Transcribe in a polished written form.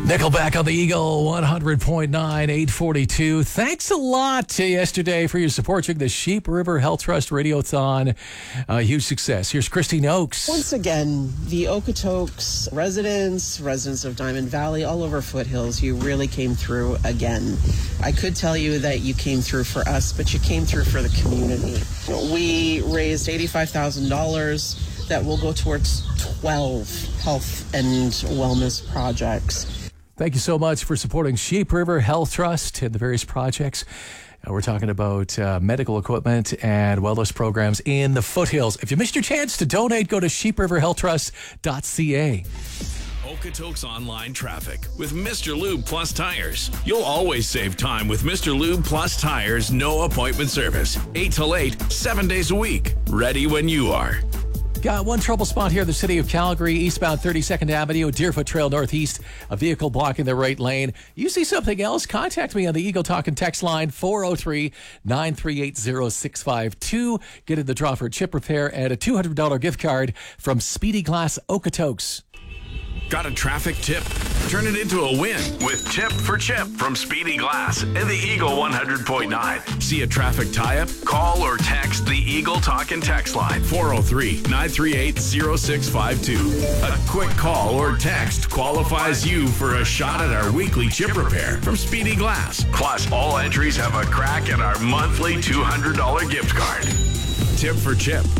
Nickelback on the Eagle 100.9, 842. Thanks a lot to yesterday for your support during the Sheep River Health Trust Radiothon. Huge success. Here's Christine Oakes. Once again, the Okotoks residents of Diamond Valley, all over Foothills, you really came through again. I could tell you that you came through for us, but you came through for the community. We raised $85,000 that will go towards 12 health and wellness projects. Thank you so much for supporting Sheep River Health Trust and the various projects. We're talking about medical equipment and wellness programs in the Foothills. If you missed your chance to donate, go to sheepriverhealthtrust.ca. Okotoks online traffic with Mr. Lube Plus Tires. You'll always save time with Mr. Lube Plus Tires no appointment service. 8 till 8, 7 days a week. Ready when you are. Got one trouble spot here in the city of Calgary, eastbound 32nd Avenue, Deerfoot Trail Northeast, a vehicle blocking the right lane. You see something else? Contact me on the Eagle Talk and text line 403-938-0652. Get in the draw for a chip repair and a $200 gift card from Speedy Glass Okotoks. Got a traffic tip? Turn it into a win with Tip for Chip from Speedy Glass and the Eagle 100.9. See a traffic tie-up? Call or text the Eagle Talk and text line 403-938-0652. A quick call or text qualifies you for a shot at our weekly chip repair from Speedy Glass. Plus, all entries have a crack at our monthly $200 gift card. Tip for Chip.